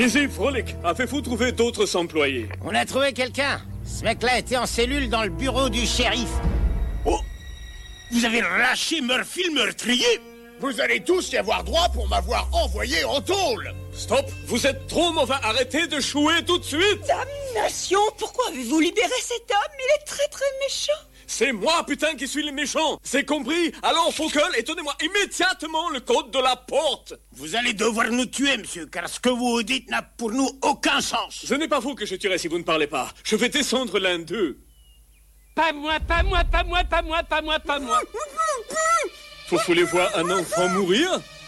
Easy, Frolic, avez-vous trouvé d'autres employés? On a trouvé quelqu'un. Ce mec-là était en cellule dans le bureau du shérif. Oh! Vous avez lâché Murphy le meurtrier? Vous allez tous y avoir droit pour m'avoir envoyé en tôle. Stop, vous êtes trop mauvais, arrêtez de chouer tout de suite. Damnation, pourquoi avez-vous libéré cet homme? Il est très très méchant. C'est moi, putain, qui suis le méchant. C'est compris? Alors, Faucon, et donnez-moi immédiatement le code de la porte. Vous allez devoir nous tuer, monsieur, car ce que vous dites n'a pour nous aucun sens. Ce n'est pas vous que je tuerai si vous ne parlez pas. Je vais descendre l'un d'eux. Pas moi, pas moi, pas moi, pas moi, pas moi, pas moi. Vous voulez voir un enfant mourir?